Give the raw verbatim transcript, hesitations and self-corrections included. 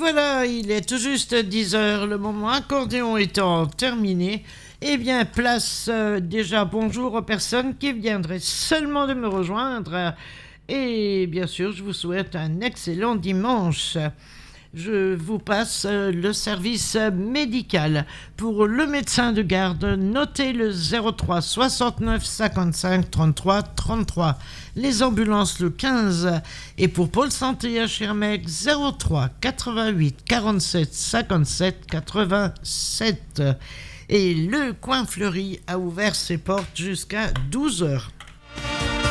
voilà, il est tout juste dix heures, le moment accordéon étant terminé. Eh bien, place euh, déjà bonjour aux personnes qui viendraient seulement de me rejoindre. Et bien sûr, je vous souhaite un excellent dimanche. Je vous passe le service médical. Pour le médecin de garde, notez le zéro trois soixante-neuf cinquante-cinq trente-trois trente-trois. Les ambulances le quinze. Et pour Pôle Santé à Schirmeck, zéro trois quatre-vingt-huit quarante-sept cinquante-sept quatre-vingt-sept. Et le coin fleuri a ouvert ses portes jusqu'à douze heures.